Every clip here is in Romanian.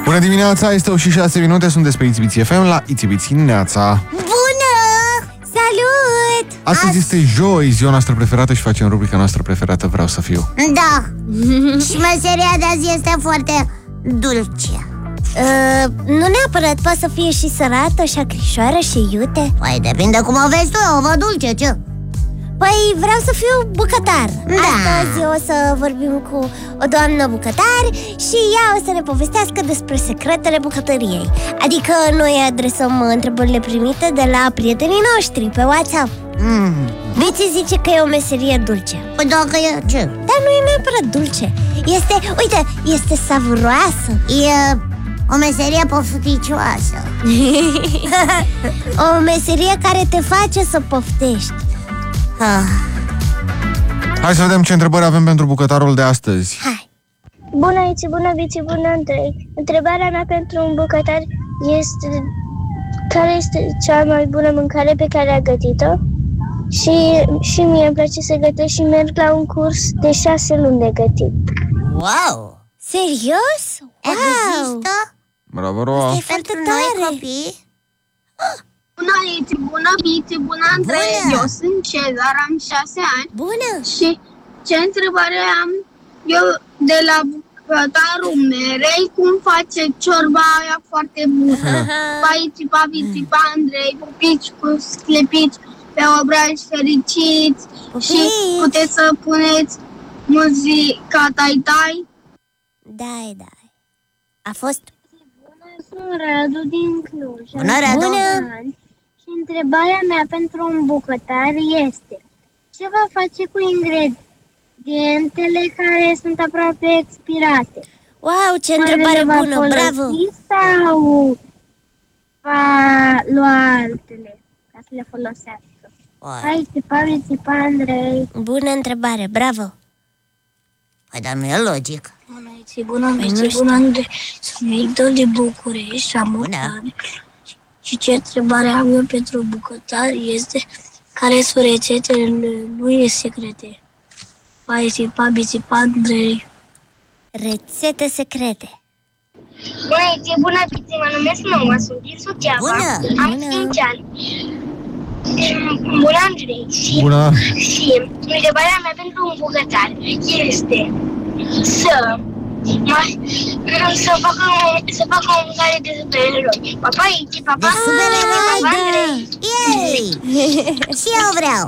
Bună dimineața, este 8:06, sunt pe Itibiții FM la Itibiții Neața. Bună! Salut! Astăzi este joi, ziua noastră preferată și facem rubrica noastră preferată, Vreau să fiu. Da, și meseria de azi este foarte dulce. Nu neapărat, poate să fie și sărată, și acrișoară, și iute. Păi depinde cum o vezi tu, o văd dulce, ce? Păi vreau să fiu bucătar. Da. Astăzi o să vorbim cu o doamnă bucătar și ea o să ne povestească despre secretele bucătăriei. Adică noi adresăm întrebările primite de la prietenii noștri pe WhatsApp. Vici zice că e o meserie dulce. Păi dacă e, ce? Dar nu e neapărat dulce. Este savuroasă. E o meserie pofticioasă. O meserie care te face să poftești. Hai să vedem ce întrebări avem pentru bucătarul de astăzi. Hai. Bună, Iți, bună, Vici, bună, Andrei. Întrebarea mea pentru un bucătar este: care este cea mai bună mâncare pe care a gătit-o? Și mie îmi place să gătesc și merg la un curs de 6 luni de gătit. Wow! Serios? Wow! Există Bravo, Roa. E foarte pentru noi tare. copii? Bună, Iți, bună, Vici, bună, Andrei. Bună! Eu sunt Cezar, am 6 ani. Bună! Și ce întrebare am eu de la bucătarul Merei? Cum face ciorba aia foarte bună? Paici, pavici, pa, Andrei, pupici cu sclepici pe obraj fericiți. Și puteți să puneți muzica tai-tai? Da. A fost? Sunt Radu din Cluj. Bună, Radu! Bună! Și întrebarea mea pentru un bucătar este: ce va face cu ingredientele care sunt aproape expirate? Wow, ce întrebare Va bună, folosi bravo! sau va lua altele ca să le folosească? Hai, țipa, Andrei. Bună întrebare, bravo! Păi dar nu e logic. Bună, Iți, bună, Vici, bună, Andrei. Sunt Victor de București, am 8 ani. Și ce întrebare am eu pentru bucătar este: care sunt rețetele lui secrete? Țipa, Andrei. Rețete secrete. Bună, Iți, bună, Vici, mă numesc Noua, sunt din Suceava. Bună! Am 5 ani. Bună, Andrei. Bună. Și întrebarea mea pentru un bucătar este să facă o mâncare de supereroi. Papa, Iți, papa, De supereroi, papa, Andrei. Ei! Și eu vreau!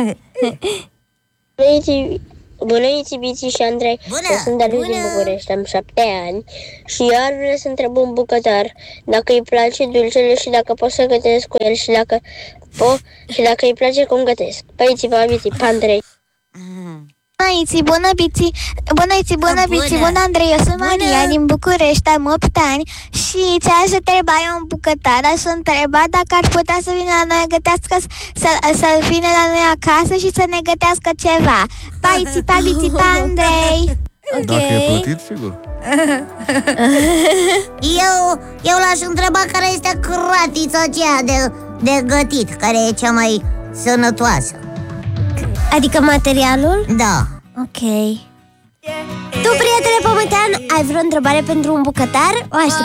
Bună, Iți, Vici și Andrei. Bună! Eu sunt Darius din București, am 7 ani și eu ar vrea să întreb un bucătar dacă îi place dulcele și dacă pot să gătesc cu el și dacă îi place cum gătesc. Păi, Vici, Andrei. Bună, Bună, Vici, bună, Andrei, eu sunt Maria din București, am 8 ani și ți-aș întreba eu un bucătar, aș întreba dacă ar putea să vină la noi a gătească, să vină la noi acasă și să ne gătească ceva. Vici, Andrei. Dacă e plătit, sigur. Eu l-aș întreba care este cratița aceea de gătit, care e cea mai sănătoasă. Adică materialul? Da. Ok. Tu, prietene pământean, ai vreo întrebare pentru un bucătar? O aștept